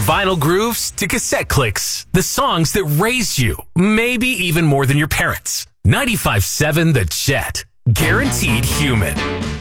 vinyl grooves to cassette clicks, the songs that raised you, maybe even more than your parents. 95.7 The Jet. Guaranteed human.